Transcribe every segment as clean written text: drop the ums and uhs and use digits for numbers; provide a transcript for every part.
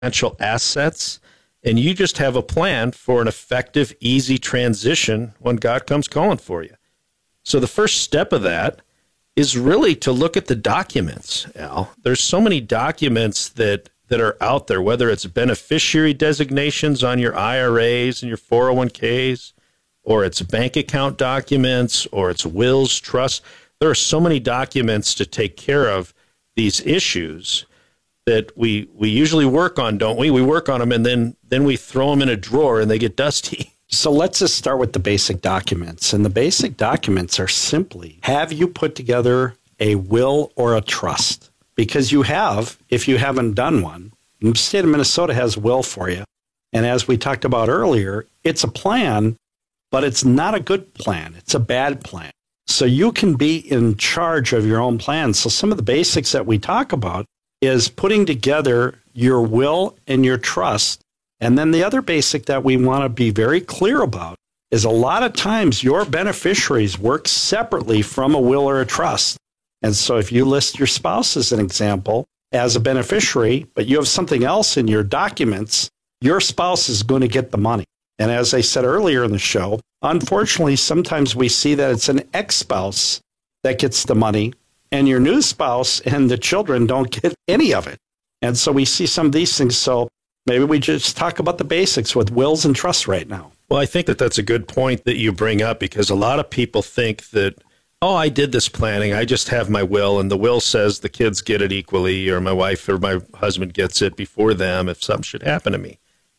financial assets, and you just have a plan for an effective, easy transition when God comes calling for you. So the first step of that is really to look at the documents, Al. There's so many documents that are out there, whether it's beneficiary designations on your IRAs and your 401ks, or it's bank account documents, or it's wills, trusts. There are so many documents to take care of these issues that we usually work on, don't we? We work on them and then we throw them in a drawer and they get dusty. So let's just start with the basic documents. And the basic documents are simply, have you put together a will or a trust? Because you have, if you haven't done one. The state of Minnesota has a will for you. And as we talked about earlier, it's a plan, but it's not a good plan. It's a bad plan. So you can be in charge of your own plan. So some of the basics that we talk about is putting together your will and your trust. And then the other basic that we want to be very clear about is a lot of times your beneficiaries work separately from a will or a trust. And so if you list your spouse as an example as a beneficiary, but you have something else in your documents, your spouse is going to get the money. And as I said earlier in the show, unfortunately, sometimes we see that it's an ex-spouse that gets the money and your new spouse and the children don't get any of it. And so we see some of these things. So maybe we just talk about the basics with wills and trusts right now. Well, I think that that's a good point that you bring up, because a lot of people think that, oh, I did this planning, I just have my will, and the will says the kids get it equally, or my wife or my husband gets it before them if something should happen to me.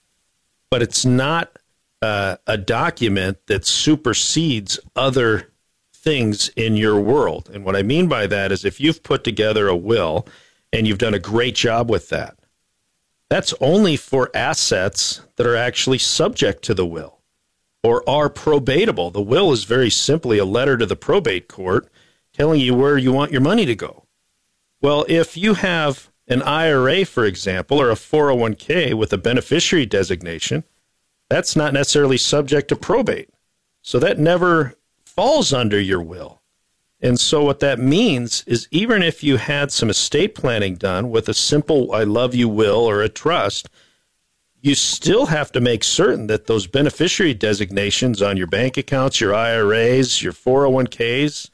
But it's not a document that supersedes other things in your world. And what I mean by that is if you've put together a will and you've done a great job with that, that's only for assets that are actually subject to the will or are probatable. The will is very simply a letter to the probate court telling you where you want your money to go. Well, if you have an IRA, for example, or a 401k with a beneficiary designation, that's not necessarily subject to probate. So that never falls under your will. And so what that means is even if you had some estate planning done with a simple I love you will or a trust, you still have to make certain that those beneficiary designations on your bank accounts, your IRAs, your 401ks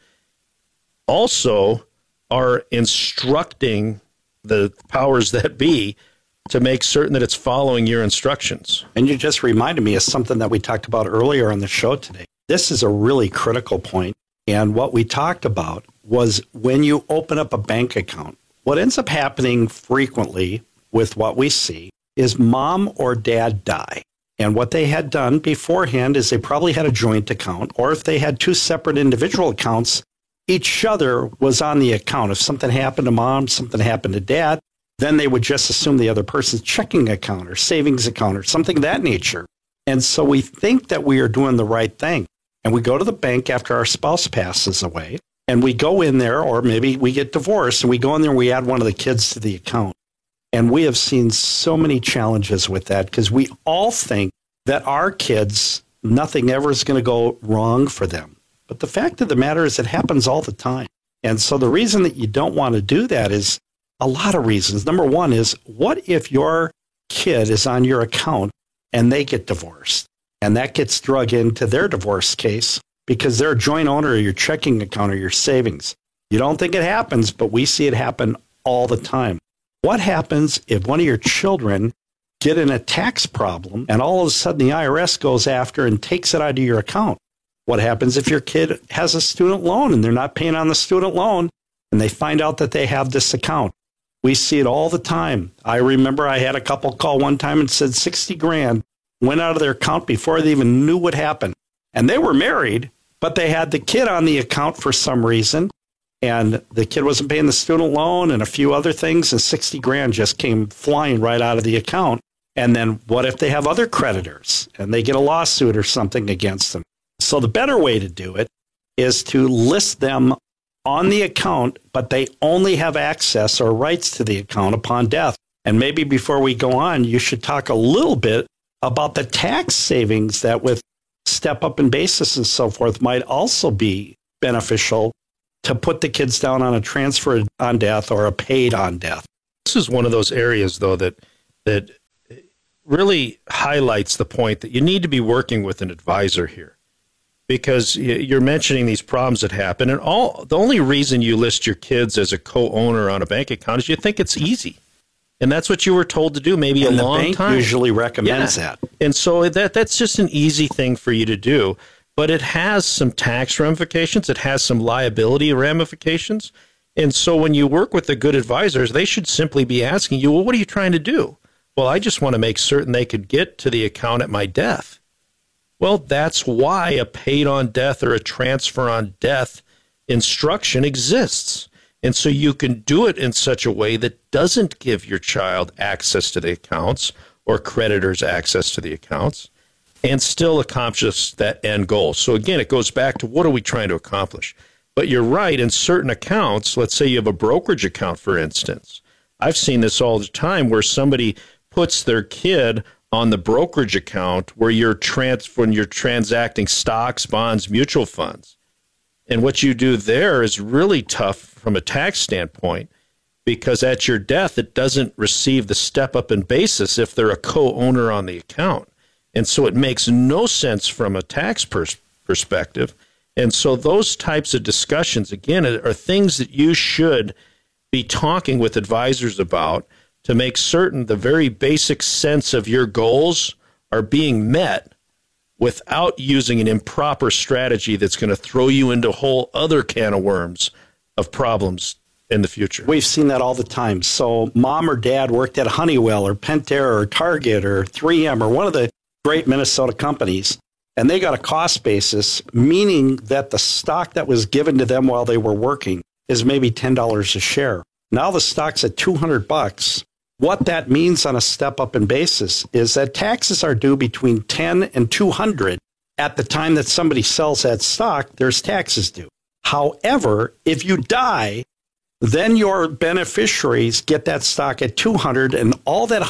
also are instructing the powers that be to make certain that it's following your instructions. And you just reminded me of something that we talked about earlier on the show today. This is a really critical point. And what we talked about was when you open up a bank account, what ends up happening frequently with what we see is mom or dad die. And what they had done beforehand is they probably had a joint account, or if they had two separate individual accounts, each other was on the account. If something happened to mom, something happened to dad, then they would just assume the other person's checking account or savings account or something of that nature. And so we think that we are doing the right thing. And we go to the bank after our spouse passes away, and we go in there, or maybe we get divorced, and we go in there and we add one of the kids to the account. And we have seen so many challenges with that because we all think that our kids, nothing ever is going to go wrong for them. But the fact of the matter is it happens all the time. And so the reason that you don't want to do that is a lot of reasons. Number one is, what if your kid is on your account and they get divorced? And that gets drug into their divorce case because they're a joint owner of your checking account or your savings. You don't think it happens, but we see it happen all the time. What happens if one of your children get in a tax problem and all of a sudden the IRS goes after and takes it out of your account? What happens if your kid has a student loan and they're not paying on the student loan and they find out that they have this account? We see it all the time. I remember I had a couple call one time and said 60 grand went out of their account before they even knew what happened. And they were married, but they had the kid on the account for some reason. And the kid wasn't paying the student loan and a few other things. And 60 grand just came flying right out of the account. And then what if they have other creditors and they get a lawsuit or something against them? So the better way to do it is to list them on the account, but they only have access or rights to the account upon death. And maybe before we go on, you should talk a little bit about the tax savings that with step up in basis and so forth might also be beneficial to put the kids down on a transfer on death or a paid on death. This is one of those areas, though, that really highlights the point that you need to be working with an advisor here, because you're mentioning these problems that happen, and the only reason you list your kids as a co-owner on a bank account is you think it's easy. And that's what you were told to do maybe a long time. The bank usually recommends that. And so that's just an easy thing for you to do. But it has some tax ramifications. It has some liability ramifications. And so when you work with the good advisors, they should simply be asking you, well, what are you trying to do? Well, I just want to make certain they could get to the account at my death. Well, that's why a paid on death or a transfer on death instruction exists. And so you can do it in such a way that doesn't give your child access to the accounts or creditors access to the accounts and still accomplish that end goal. So again, it goes back to what are we trying to accomplish? But you're right, in certain accounts, let's say you have a brokerage account, for instance. I've seen this all the time where somebody puts their kid on the brokerage account where you're transacting stocks, bonds, mutual funds. And what you do there is really tough from a tax standpoint, because at your death, it doesn't receive the step up in basis if they're a co-owner on the account. And so it makes no sense from a tax perspective. And so those types of discussions, again, are things that you should be talking with advisors about to make certain the very basic sense of your goals are being met without using an improper strategy that's going to throw you into a whole other can of worms of problems in the future. We've seen that all the time. So mom or dad worked at Honeywell or Pentair or Target or 3M or one of the great Minnesota companies, and they got a cost basis, meaning that the stock that was given to them while they were working is maybe $10 a share. Now the stock's at $200. What that means on a step up in basis is that taxes are due between $10 and $200. At the time that somebody sells that stock, there's taxes due. However, if you die, then your beneficiaries get that stock at $200, and all that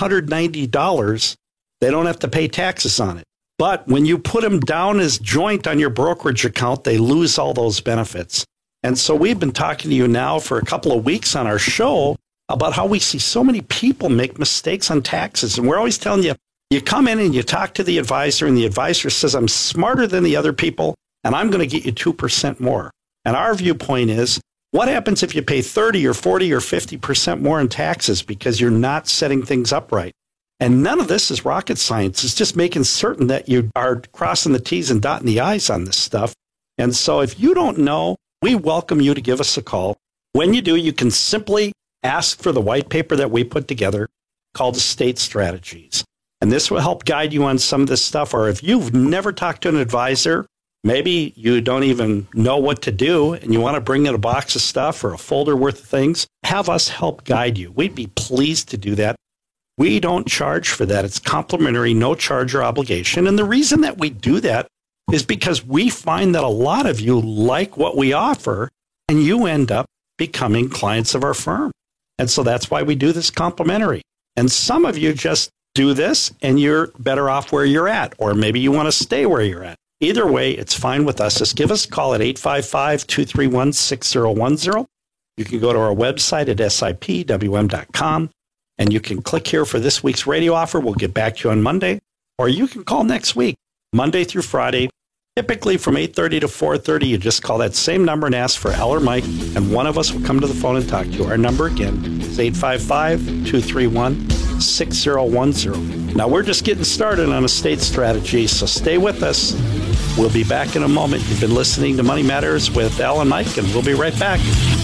$190, they don't have to pay taxes on it. But when you put them down as joint on your brokerage account, they lose all those benefits. And so we've been talking to you now for a couple of weeks on our show about how we see so many people make mistakes on taxes. And we're always telling you, you come in and you talk to the advisor, and the advisor says, I'm smarter than the other people, and I'm going to get you 2% more. And our viewpoint is, what happens if you pay 30 or 40 or 50% more in taxes because you're not setting things up right? And none of this is rocket science. It's just making certain that you are crossing the T's and dotting the I's on this stuff. And so if you don't know, we welcome you to give us a call. When you do, you can simply ask for the white paper that we put together called Estate Strategies. And this will help guide you on some of this stuff. Or if you've never talked to an advisor, maybe you don't even know what to do and you want to bring in a box of stuff or a folder worth of things, have us help guide you. We'd be pleased to do that. We don't charge for that. It's complimentary, no charge or obligation. And the reason that we do that is because we find that a lot of you like what we offer, and you end up becoming clients of our firm. And so that's why we do this complimentary. And some of you just do this and you're better off where you're at, or maybe you want to stay where you're at. Either way, it's fine with us. Just give us a call at 855-231-6010. You can go to our website at sipwm.com, and you can click here for this week's radio offer. We'll get back to you on Monday, or you can call next week, Monday through Friday, typically from 8:30 to 4:30. You just call that same number and ask for Al or Mike, and one of us will come to the phone and talk to you. Our number again is 855-231-6010. Now, we're just getting started on estate strategy, so stay with us. We'll be back in a moment. You've been listening to Money Matters with Al and Mike, and we'll be right back.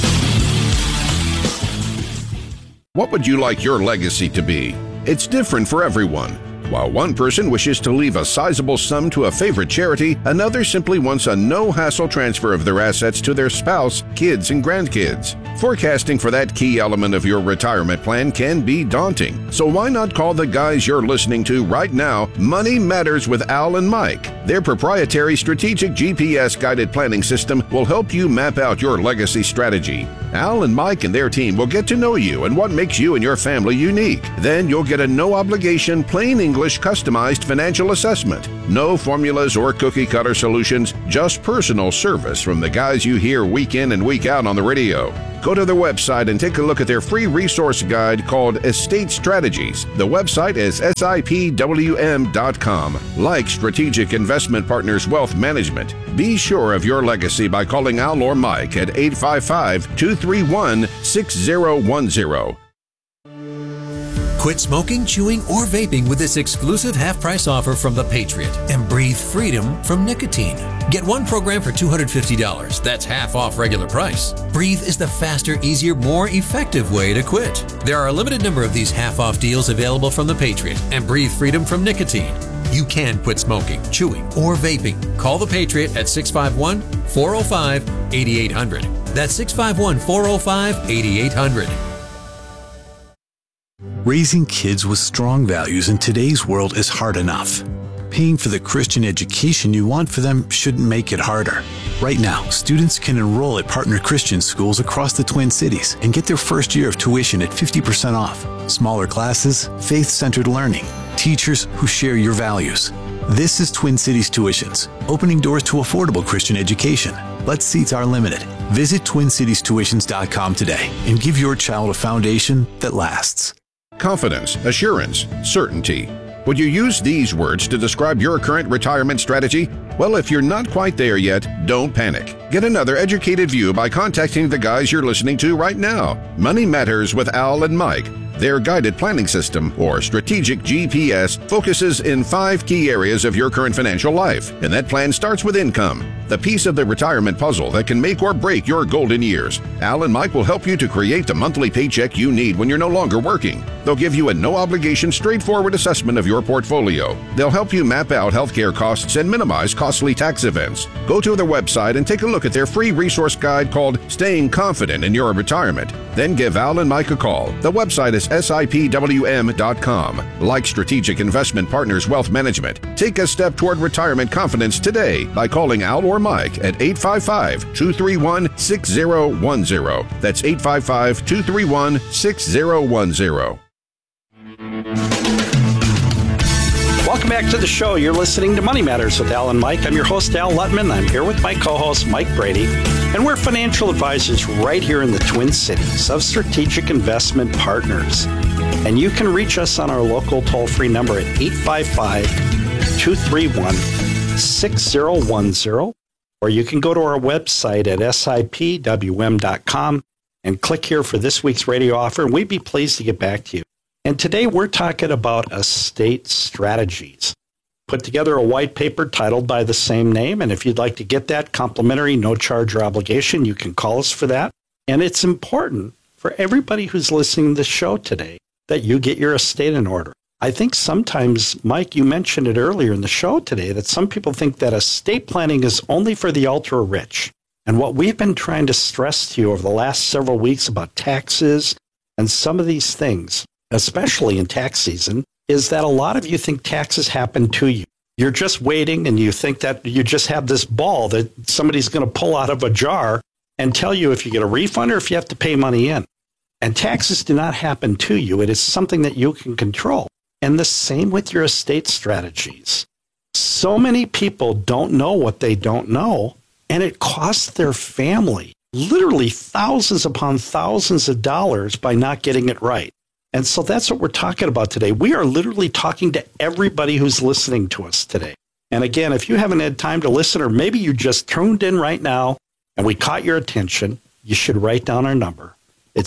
What would you like your legacy to be? It's different for everyone. While one person wishes to leave a sizable sum to a favorite charity, another simply wants a no-hassle transfer of their assets to their spouse, kids, and grandkids. Forecasting for that key element of your retirement plan can be daunting. So why not call the guys you're listening to right now, Money Matters with Al and Mike. Their proprietary strategic GPS-guided planning system will help you map out your legacy strategy. Al and Mike and their team will get to know you and what makes you and your family unique. Then you'll get a no-obligation, plain English customized financial assessment. No formulas or cookie-cutter solutions, just personal service from the guys you hear week in and week out on the radio. Go to their website and take a look at their free resource guide called Estate Strategies. The website is SIPWM.com. Like Strategic Investment Partners Wealth Management, be sure of your legacy by calling Al or Mike at 855-231-6010. Quit smoking, chewing, or vaping with this exclusive half-price offer from The Patriot and breathe freedom from nicotine. Get one program for $250. That's half off regular price. Breathe is the faster, easier, more effective way to quit. There are a limited number of these half-off deals available from The Patriot and breathe freedom from nicotine. You can quit smoking, chewing, or vaping. Call The Patriot at 651-405-8800. That's 651-405-8800. Raising kids with strong values in today's world is hard enough. Paying for the Christian education you want for them shouldn't make it harder. Right now, students can enroll at partner Christian schools across the Twin Cities and get their first year of tuition at 50% off. Smaller classes, faith-centered learning, teachers who share your values. This is Twin Cities Tuitions, opening doors to affordable Christian education. But seats are limited. Visit TwinCitiesTuitions.com today and give your child a foundation that lasts. Confidence, assurance, certainty. Would you use these words to describe your current retirement strategy? Well, if you're not quite there yet, don't panic. Get another educated view by contacting the guys you're listening to right now. Money Matters with Al and Mike. Their guided planning system, or strategic GPS, focuses in 5 key areas of your current financial life, and that plan starts with income, the piece of the retirement puzzle that can make or break your golden years. Al and Mike will help you to create the monthly paycheck you need when you're no longer working. They'll give you a no-obligation, straightforward assessment of your portfolio. They'll help you map out healthcare costs and minimize costly tax events. Go to their website and take a look at their free resource guide called Staying Confident in Your Retirement. Then give Al and Mike a call. The website is SIPWM.com. Like Strategic Investment Partners Wealth Management, take a step toward retirement confidence today by calling Al or Mike at 855-231-6010. That's 855-231-6010. Welcome back to the show. You're listening to Money Matters with Al and Mike. I'm your host, Al Lutman. I'm here with my co-host, Mike Brady. And we're financial advisors right here in the Twin Cities of Strategic Investment Partners. And you can reach us on our local toll-free number at 855-231-6010. Or you can go to our website at SIPWM.com and click here for this week's radio offer. And we'd be pleased to get back to you. And today we're talking about estate strategies. Put together a white paper titled by the same name. And if you'd like to get that complimentary, no charge or obligation, you can call us for that. And it's important for everybody who's listening to the show today that you get your estate in order. I think sometimes, Mike, you mentioned it earlier in the show today, that some people think that estate planning is only for the ultra rich. And what we've been trying to stress to you over the last several weeks about taxes and some of these things, especially in tax season, is that a lot of you think taxes happen to you. You're just waiting and you think that you just have this ball that somebody's going to pull out of a jar and tell you if you get a refund or if you have to pay money in. And taxes do not happen to you. It is something that you can control. And the same with your estate strategies. So many people don't know what they don't know, and it costs their family literally thousands upon thousands of dollars by not getting it right. And so that's what we're talking about today. We are literally talking to everybody who's listening to us today. And again, if you haven't had time to listen, or maybe you just tuned in right now and we caught your attention, you should write down our number. It's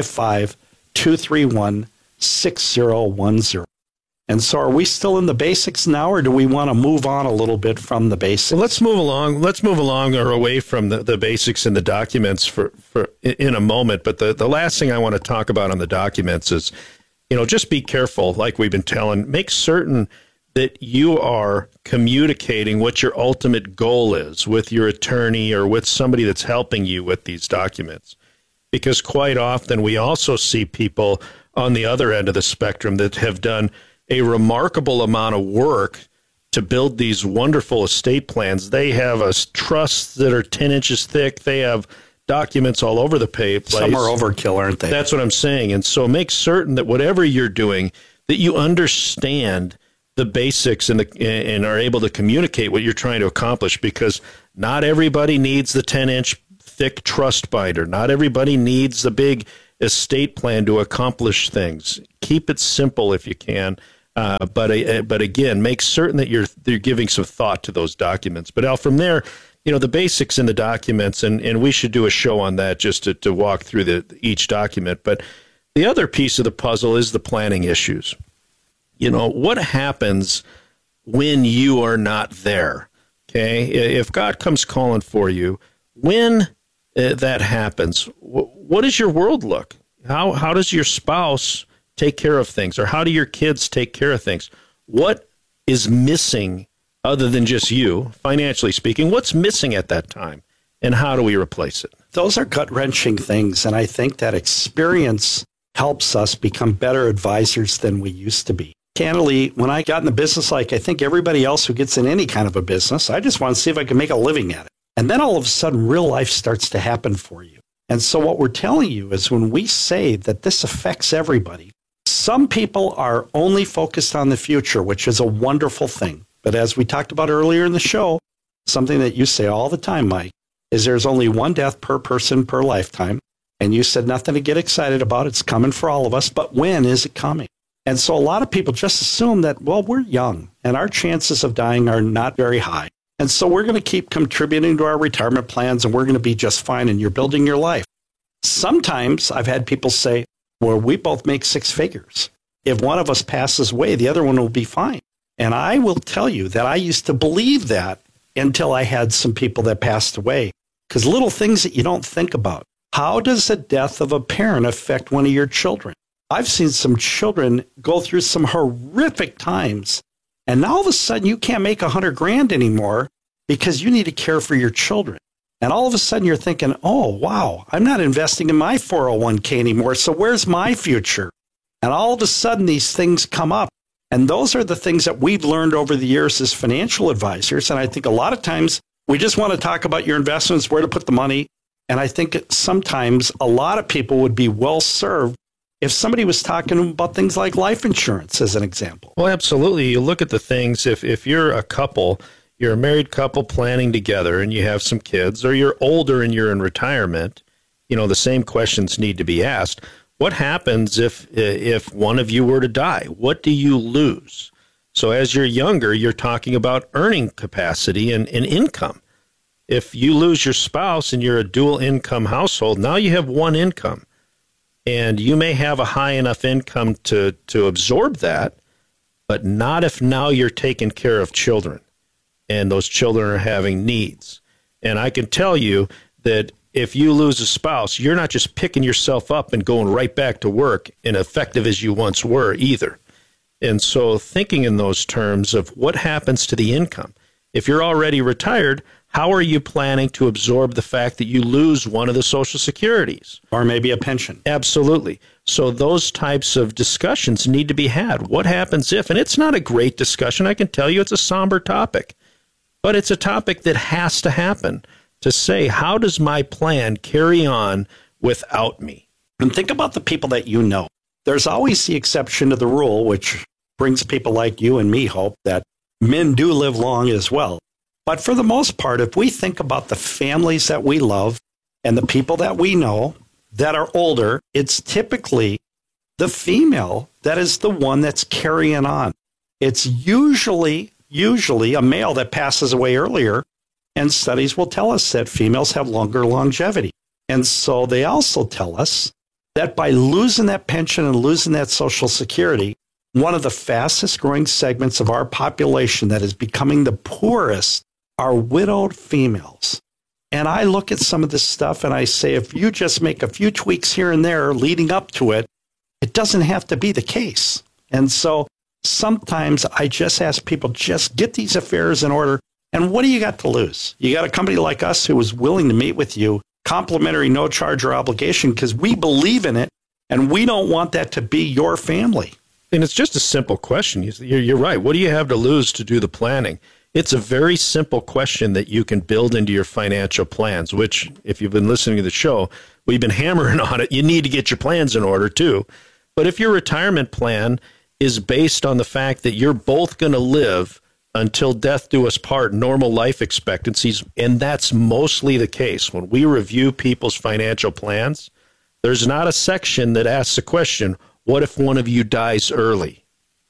855-231-6010. And so are we still in the basics now, or do we want to move on a little bit from the basics? Well, let's move along. Let's move along or away from the basics and the documents for in a moment. But the last thing I want to talk about on the documents is, just be careful, like we've been telling. Make certain that you are communicating what your ultimate goal is with your attorney or with somebody that's helping you with these documents. Because quite often we also see people on the other end of the spectrum that have done a remarkable amount of work to build these wonderful estate plans. They have trusts that are 10 inches thick. They have documents all over the place. Some are overkill, aren't they? That's what I'm saying. And so make certain that whatever you're doing, that you understand the basics and are able to communicate what you're trying to accomplish, because not everybody needs the 10-inch thick trust binder. Not everybody needs the big estate plan to accomplish things. Keep it simple if you can. But again, make certain that you're giving some thought to those documents. But Al, from there, the basics in the documents, and we should do a show on that just to walk through each document. But the other piece of the puzzle is the planning issues. What happens when you are not there? Okay, if God comes calling for you, when that happens, what does your world look? How does your spouse take care of things, or how do your kids take care of things? What is missing other than just you, financially speaking? What's missing at that time, and how do we replace it? Those are gut-wrenching things, and I think that experience helps us become better advisors than we used to be. Candidly, when I got in the business, like I think everybody else who gets in any kind of a business, I just want to see if I can make a living at it. And then all of a sudden, real life starts to happen for you. And so what we're telling you is when we say that this affects everybody, some people are only focused on the future, which is a wonderful thing. But as we talked about earlier in the show, something that you say all the time, Mike, is there's only one death per person per lifetime. And you said nothing to get excited about. It's coming for all of us. But when is it coming? And so a lot of people just assume that, well, we're young and our chances of dying are not very high. And so we're going to keep contributing to our retirement plans and we're going to be just fine and you're building your life. Sometimes I've had people say, well, we both make six figures. If one of us passes away, the other one will be fine. And I will tell you that I used to believe that until I had some people that passed away. Because little things that you don't think about. How does the death of a parent affect one of your children? I've seen some children go through some horrific times, and now all of a sudden you can't make $100,000 anymore because you need to care for your children. And all of a sudden you're thinking, oh, wow, I'm not investing in my 401k anymore, so where's my future? And all of a sudden these things come up. And those are the things that we've learned over the years as financial advisors. And I think a lot of times we just want to talk about your investments, where to put the money. And I think sometimes a lot of people would be well served if somebody was talking about things like life insurance, as an example. Well, absolutely. You look at the things, if you're a couple, you're a married couple planning together and you have some kids, or you're older and you're in retirement, the same questions need to be asked. What happens if one of you were to die? What do you lose? So as you're younger, you're talking about earning capacity and income. If you lose your spouse and you're a dual income household, now you have one income. And you may have a high enough income to absorb that, but not if now you're taking care of children and those children are having needs. And I can tell you that if you lose a spouse, you're not just picking yourself up and going right back to work and effective as you once were either. And so thinking in those terms of what happens to the income. If you're already retired, how are you planning to absorb the fact that you lose one of the Social Securities? Or maybe a pension. Absolutely. So those types of discussions need to be had. What happens if? And it's not a great discussion. I can tell you it's a somber topic. But it's a topic that has to happen to say, how does my plan carry on without me? And think about the people that you know. There's always the exception to the rule, which brings people like you and me hope that men do live long as well. But for the most part, if we think about the families that we love and the people that we know that are older, it's typically the female that is the one that's carrying on. It's usually a male that passes away earlier, and studies will tell us that females have longer longevity. And so they also tell us that by losing that pension and losing that Social Security, one of the fastest growing segments of our population that is becoming the poorest are widowed females. And I look at some of this stuff and I say, if you just make a few tweaks here and there leading up to it, it doesn't have to be the case. And so sometimes I just ask people, just get these affairs in order. And what do you got to lose? You got a company like us who is willing to meet with you, complimentary, no charge or obligation, because we believe in it and we don't want that to be your family. And it's just a simple question. You're right. What do you have to lose to do the planning? It's a very simple question that you can build into your financial plans, which, if you've been listening to the show, we've been hammering on it. You need to get your plans in order, too. But if your retirement plan is based on the fact that you're both going to live until death do us part, normal life expectancies, and that's mostly the case. When we review people's financial plans, there's not a section that asks the question, what if one of you dies early?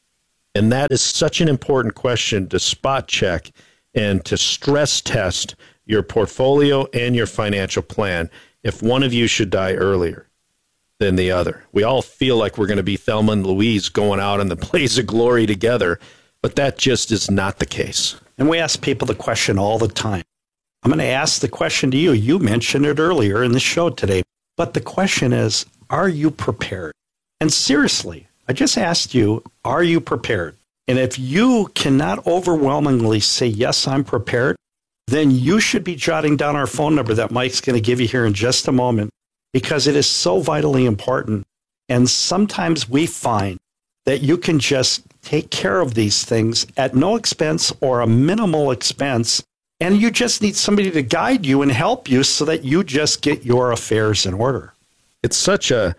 And that is such an important question to spot check and to stress test your portfolio and your financial plan if one of you should die earlier than the other. We all feel like we're going to be Thelma and Louise going out in the blaze of glory together, but that just is not the case. And we ask people the question all the time. I'm going to ask the question to you. You mentioned it earlier in the show today, but the question is, are you prepared? And seriously, I just asked you, are you prepared? And if you cannot overwhelmingly say, yes, I'm prepared, then you should be jotting down our phone number that Mike's going to give you here in just a moment, because it is so vitally important. And sometimes we find that you can just take care of these things at no expense or a minimal expense, and you just need somebody to guide you and help you so that you just get your affairs in order. It's such a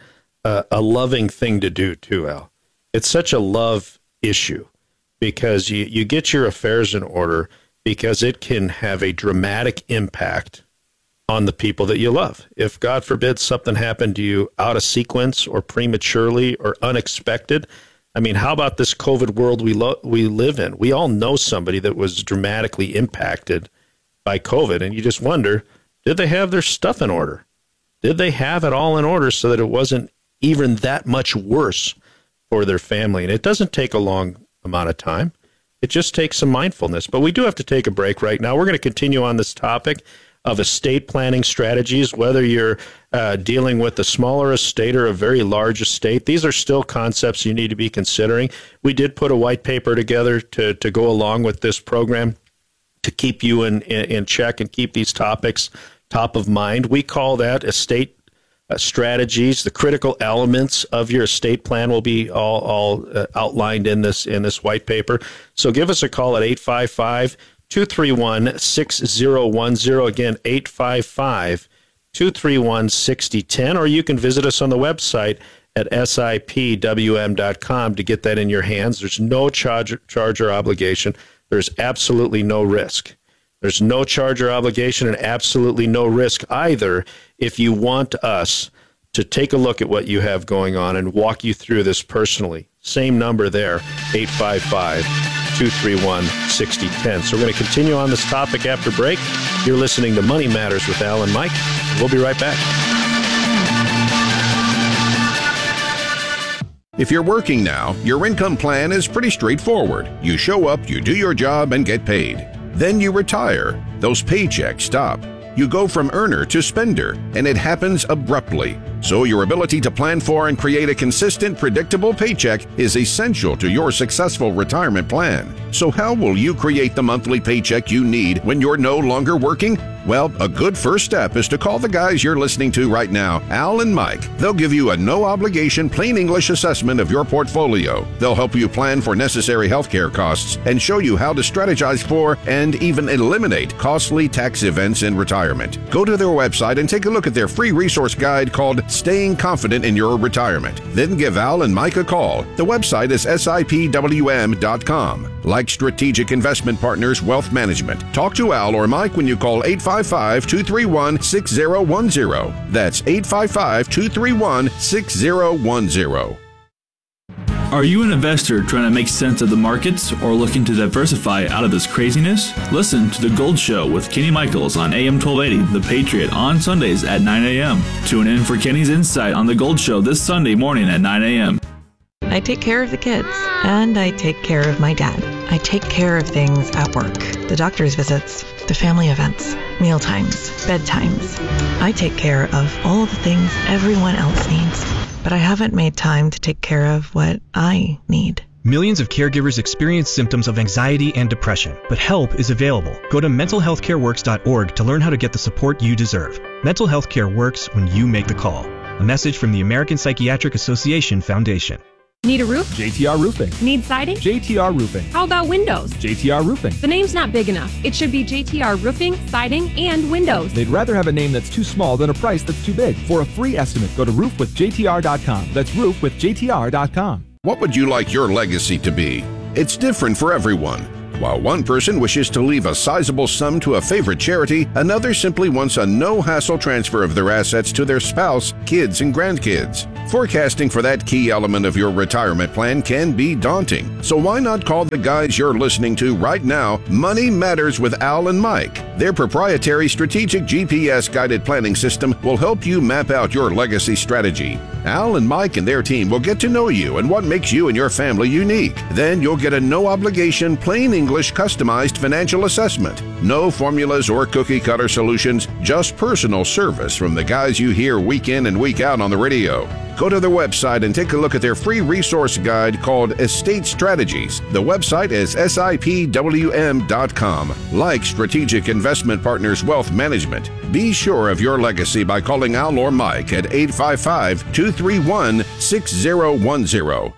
loving thing to do too, Al. It's such a love issue because you get your affairs in order because it can have a dramatic impact on the people that you love. If, God forbid, something happened to you out of sequence or prematurely or unexpected, I mean, how about this COVID world we live in? We all know somebody that was dramatically impacted by COVID, and you just wonder, did they have their stuff in order? Did they have it all in order so that it wasn't even that much worse for their family? And it doesn't take a long amount of time. It just takes some mindfulness. But we do have to take a break right now. We're going to continue on this topic of estate planning strategies, whether you're dealing with a smaller estate or a very large estate. These are still concepts you need to be considering. We did put a white paper together to go along with this program to keep you in check and keep these topics top of mind. We call that estate strategies. The critical elements of your estate plan will be all outlined in this white paper. So give us a call at 855-231-6010. Again, 855-231-6010. Or you can visit us on the website at sipwm.com to get that in your hands. There's no charge or obligation. There's absolutely no risk. There's no charge or obligation and absolutely no risk either if you want us to take a look at what you have going on and walk you through this personally. Same number there, 855-231-6010. So we're going to continue on this topic after break. You're listening to Money Matters with Al and Mike. We'll be right back. If you're working now, your income plan is pretty straightforward. You show up, you do your job, and get paid. Then you retire. Those paychecks stop. You go from earner to spender, and it happens abruptly. So your ability to plan for and create a consistent, predictable paycheck is essential to your successful retirement plan. So how will you create the monthly paycheck you need when you're no longer working? Well, a good first step is to call the guys you're listening to right now, Al and Mike. They'll give you a no-obligation, plain English assessment of your portfolio. They'll help you plan for necessary healthcare costs and show you how to strategize for and even eliminate costly tax events in retirement. Go to their website and take a look at their free resource guide called Staying Confident in Your Retirement. Then give Al and Mike a call. The website is sipwm.com. Like Strategic Investment Partners Wealth Management. Talk to Al or Mike when you call 855-231-6010. That's 855-231-6010. Are you an investor trying to make sense of the markets or looking to diversify out of this craziness? Listen to The Gold Show with Kenny Michaels on AM 1280, The Patriot, on Sundays at 9 a.m. Tune in for Kenny's insight on The Gold Show this Sunday morning at 9 a.m. I take care of the kids, and I take care of my dad. I take care of things at work, the doctor's visits, the family events, mealtimes, bedtimes. I take care of all the things everyone else needs, but I haven't made time to take care of what I need. Millions of caregivers experience symptoms of anxiety and depression, but help is available. Go to mentalhealthcareworks.org to learn how to get the support you deserve. Mental health care works when you make the call. A message from the American Psychiatric Association Foundation. Need a roof? JTR Roofing. Need siding? JTR Roofing. How about windows? JTR Roofing. The name's not big enough. It should be JTR Roofing, Siding, and Windows. They'd rather have a name that's too small than a price that's too big. For a free estimate, go to roofwithjtr.com. That's roofwithjtr.com. What would you like your legacy to be? It's different for everyone. While one person wishes to leave a sizable sum to a favorite charity, another simply wants a no-hassle transfer of their assets to their spouse, kids, and grandkids. Forecasting for that key element of your retirement plan can be daunting. So why not call the guys you're listening to right now, Money Matters with Al and Mike. Their proprietary strategic GPS-guided planning system will help you map out your legacy strategy. Al and Mike and their team will get to know you and what makes you and your family unique. Then you'll get a no-obligation, plain English customized financial assessment. No formulas or cookie-cutter solutions, just personal service from the guys you hear week in and week out on the radio. Go to their website and take a look at their free resource guide called Estate Strategies. The website is SIPWM.com. Like Strategic Investment Partners Wealth Management, be sure of your legacy by calling Al or Mike at 855-231-6010.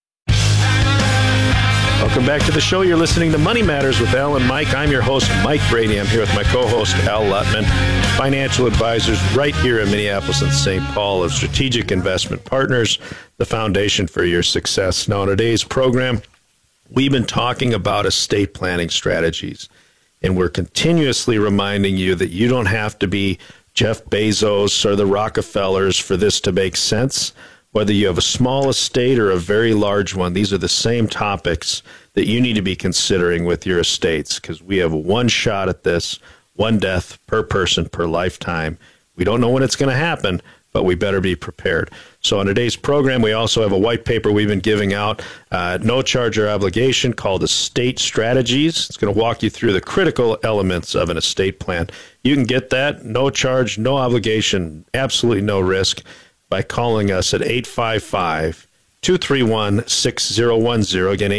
Welcome back to the show. You're listening to Money Matters with Al and Mike. I'm your host, Mike Brady. I'm here with my co-host, Al Lutman, financial advisors right here in Minneapolis and St. Paul of Strategic Investment Partners, the foundation for your success. Now, in today's program, we've been talking about estate planning strategies, and we're continuously reminding you that you don't have to be Jeff Bezos or the Rockefellers for this to make sense. Whether you have a small estate or a very large one, these are the same topics that you need to be considering with your estates, because we have one shot at this, one death per person per lifetime. We don't know when it's going to happen, but we better be prepared. So on today's program, we also have a white paper we've been giving out, no charge or obligation, called Estate Strategies. It's going to walk you through the critical elements of an estate plan. You can get that, no charge, no obligation, absolutely no risk, by calling us at 855-231-6010. Again,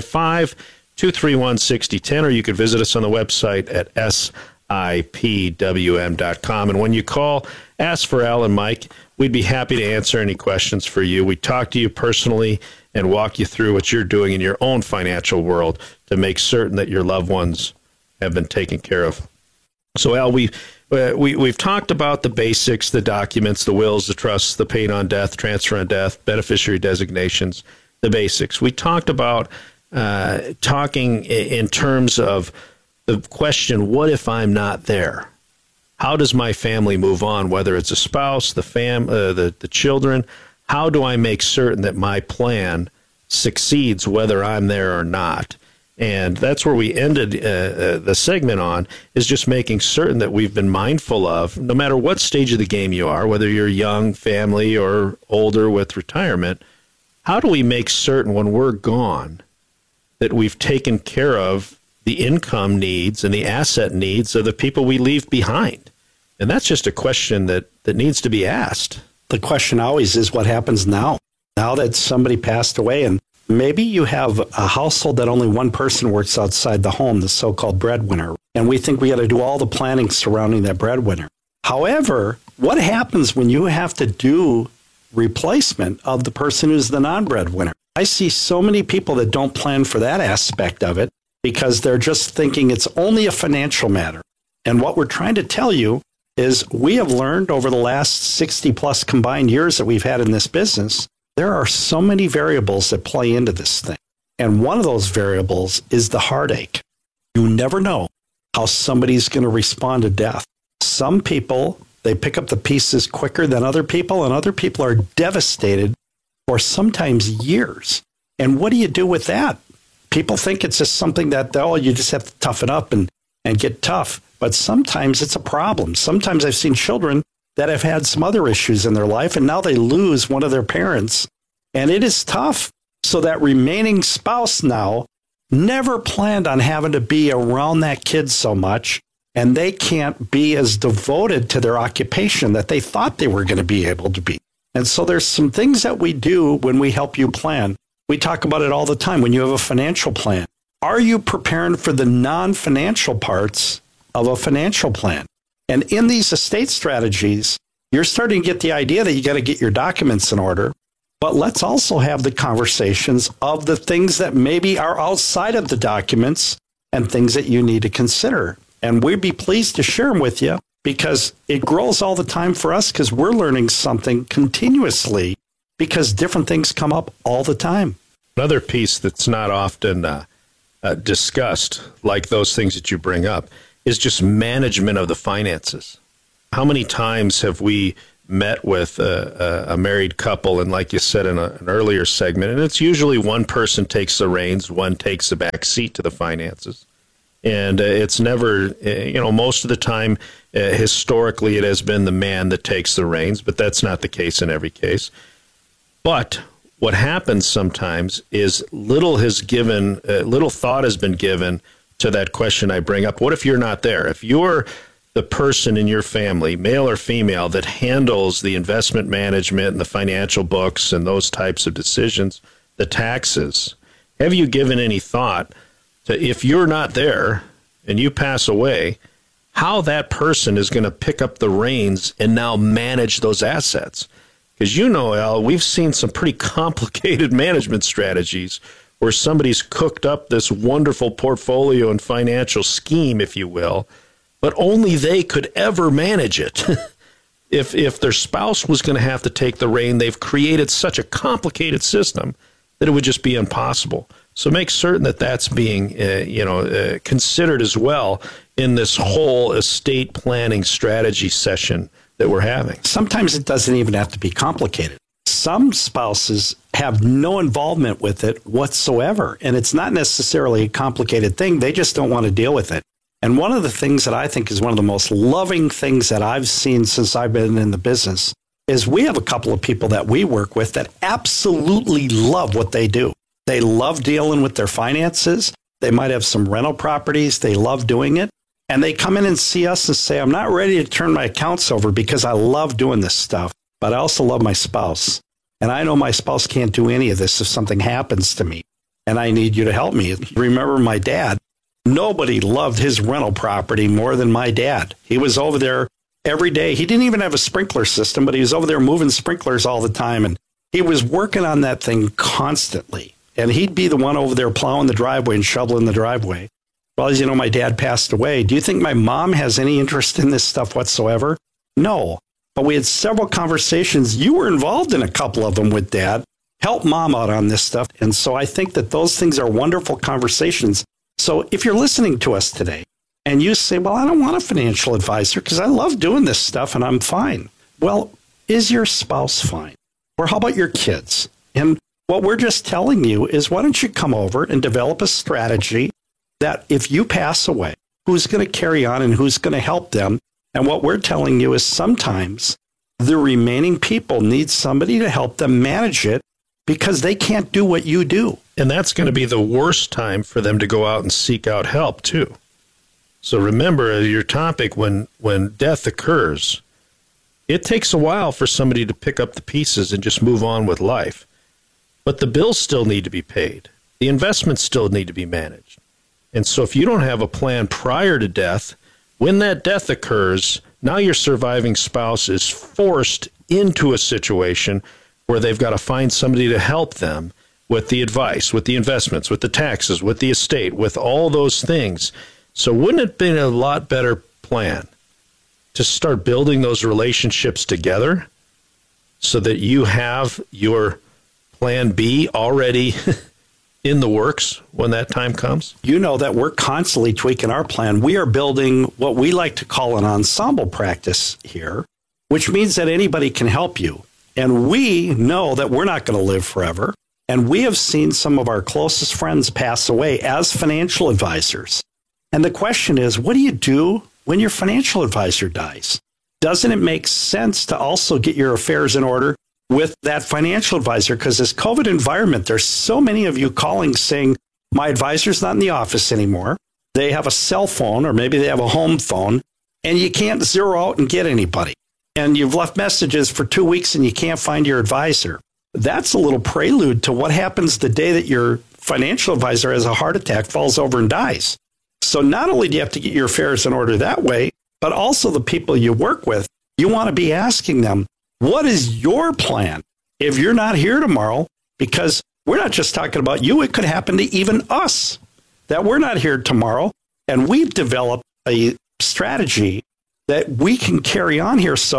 855-231-6010, or you could visit us on the website at SIPWM.com. And when you call, ask for Al and Mike. We'd be happy to answer any questions for you. We talk to you personally and walk you through what you're doing in your own financial world to make certain that your loved ones have been taken care of. So, Al, we've talked about the basics, the documents, the wills, the trusts, the paid on death, transfer on death, beneficiary designations, the basics. We talked about talking in terms of the question, what if I'm not there? How does my family move on, whether it's a spouse, the children? How do I make certain that my plan succeeds whether I'm there or not? And that's where we ended the segment on, is just making certain that we've been mindful of, no matter what stage of the game you are, whether you're young, family, or older with retirement, how do we make certain when we're gone that we've taken care of the income needs and the asset needs of the people we leave behind? And that's just a question that needs to be asked. The question always is, what happens now? Now that somebody passed away, and maybe you have a household that only one person works outside the home, the so-called breadwinner, and we think we got to do all the planning surrounding that breadwinner. However, what happens when you have to do replacement of the person who's the non-breadwinner? I see so many people that don't plan for that aspect of it because they're just thinking it's only a financial matter. And what we're trying to tell you is we have learned over the last 60 plus combined years that we've had in this business, there are so many variables that play into this thing. And one of those variables is the heartache. You never know how somebody's going to respond to death. Some people, they pick up the pieces quicker than other people, and other people are devastated for sometimes years. And what do you do with that? People think it's just something that, oh, you just have to toughen up and get tough. But sometimes it's a problem. Sometimes I've seen children that have had some other issues in their life, and now they lose one of their parents. And it is tough. So that remaining spouse now never planned on having to be around that kid so much, and they can't be as devoted to their occupation that they thought they were going to be able to be. And so there's some things that we do when we help you plan. We talk about it all the time when you have a financial plan. Are you preparing for the non-financial parts of a financial plan? And in these estate strategies, you're starting to get the idea that you got to get your documents in order. But let's also have the conversations of the things that maybe are outside of the documents and things that you need to consider. And we'd be pleased to share them with you because it grows all the time for us because we're learning something continuously because different things come up all the time. Another piece that's not often discussed, like those things that you bring up, is just management of the finances. How many times have we met with a married couple, and like you said in an earlier segment, and it's usually one person takes the reins, one takes the back seat to the finances. And it's never, most of the time, historically, it has been the man that takes the reins, but that's not the case in every case. But what happens sometimes is little thought has been given to that question I bring up. What if you're not there? If you're the person in your family, male or female, that handles the investment management and the financial books and those types of decisions, the taxes, have you given any thought to, if you're not there and you pass away, how that person is going to pick up the reins and now manage those assets? Because Al, we've seen some pretty complicated management strategies where somebody's cooked up this wonderful portfolio and financial scheme, if you will, but only they could ever manage it. If their spouse was going to have to take the rein, they've created such a complicated system that it would just be impossible. So make certain that that's being considered as well in this whole estate planning strategy session that we're having. Sometimes it doesn't even have to be complicated. Some spouses have no involvement with it whatsoever, and it's not necessarily a complicated thing. They just don't want to deal with it. And one of the things that I think is one of the most loving things that I've seen since I've been in the business is we have a couple of people that we work with that absolutely love what they do. They love dealing with their finances. They might have some rental properties. They love doing it. And they come in and see us and say, I'm not ready to turn my accounts over because I love doing this stuff, but I also love my spouse. And I know my spouse can't do any of this if something happens to me, and I need you to help me. Remember my dad? Nobody loved his rental property more than my dad. He was over there every day. He didn't even have a sprinkler system, but he was over there moving sprinklers all the time. And he was working on that thing constantly. And he'd be the one over there plowing the driveway and shoveling the driveway. Well, as you know, my dad passed away. Do you think my mom has any interest in this stuff whatsoever? No. But we had several conversations. You were involved in a couple of them with Dad. Help Mom out on this stuff. And so I think that those things are wonderful conversations. So if you're listening to us today and you say, well, I don't want a financial advisor because I love doing this stuff and I'm fine. Well, is your spouse fine? Or how about your kids? And what we're just telling you is, why don't you come over and develop a strategy that if you pass away, who's going to carry on and who's going to help them? And what we're telling you is sometimes the remaining people need somebody to help them manage it because they can't do what you do. And that's going to be the worst time for them to go out and seek out help, too. So remember your topic, when death occurs, it takes a while for somebody to pick up the pieces and just move on with life. But the bills still need to be paid. The investments still need to be managed. And so if you don't have a plan prior to death, when that death occurs, now your surviving spouse is forced into a situation where they've got to find somebody to help them with the advice, with the investments, with the taxes, with the estate, with all those things. So wouldn't it have been a lot better plan to start building those relationships together so that you have your plan B already in the works when that time comes? You know that we're constantly tweaking our plan. We are building what we like to call an ensemble practice here, which means that anybody can help you. And we know that we're not going to live forever. And we have seen some of our closest friends pass away as financial advisors. And the question is, what do you do when your financial advisor dies? Doesn't it make sense to also get your affairs in order with that financial advisor? Because this COVID environment, there's so many of you calling saying, my advisor's not in the office anymore. They have a cell phone, or maybe they have a home phone, and you can't zero out and get anybody. And you've left messages for 2 weeks and you can't find your advisor. That's a little prelude to what happens the day that your financial advisor has a heart attack, falls over and dies. So not only do you have to get your affairs in order that way, but also the people you work with, you want to be asking them, what is your plan if you're not here tomorrow? Because we're not just talking about you. It could happen to even us that we're not here tomorrow. And we've developed a strategy that we can carry on here. So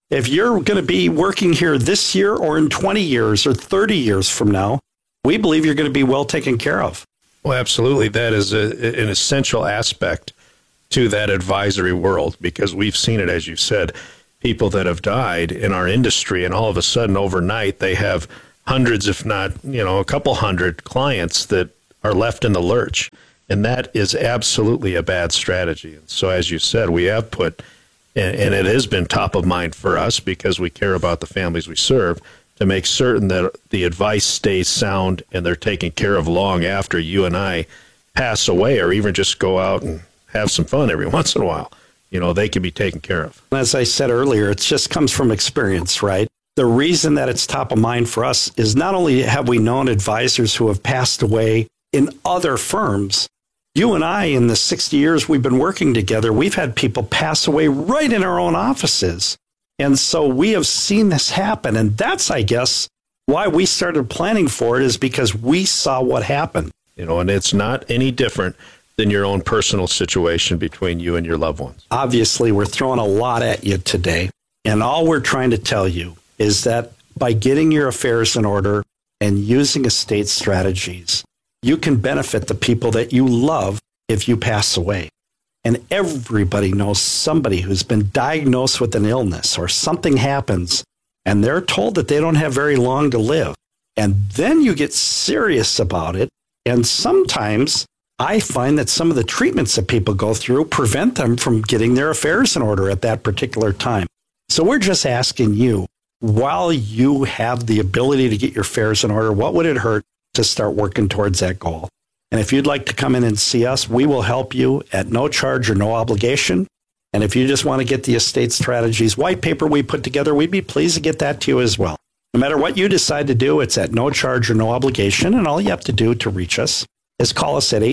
If you're going to be working here this year or in 20 years or 30 years from now, we believe you're going to be well taken care of. Well, absolutely. That is an essential aspect to that advisory world, because we've seen it, as you said, people that have died in our industry, and all of a sudden overnight they have hundreds, if not, a couple hundred clients that are left in the lurch. And that is absolutely a bad strategy. And so, as you said, we have put, and it has been top of mind for us because we care about the families we serve, to make certain that the advice stays sound and they're taken care of long after you and I pass away, or even just go out and have some fun every once in a while. They can be taken care of. As I said earlier, it just comes from experience, right? The reason that it's top of mind for us is not only have we known advisors who have passed away in other firms, you and I, in the 60 years we've been working together, we've had people pass away right in our own offices. And so we have seen this happen. And that's, I guess, why we started planning for it, is because we saw what happened. And it's not any different than your own personal situation between you and your loved ones. Obviously, we're throwing a lot at you today. And all we're trying to tell you is that by getting your affairs in order and using estate strategies, you can benefit the people that you love if you pass away. And everybody knows somebody who's been diagnosed with an illness or something happens, and they're told that they don't have very long to live. And then you get serious about it. And sometimes I find that some of the treatments that people go through prevent them from getting their affairs in order at that particular time. So we're just asking you, while you have the ability to get your affairs in order, what would it hurt to start working towards that goal? And if you'd like to come in and see us, we will help you at no charge or no obligation. And if you just want to get the estate strategies white paper we put together, we'd be pleased to get that to you as well. No matter what you decide to do, it's at no charge or no obligation. And all you have to do to reach us is call us at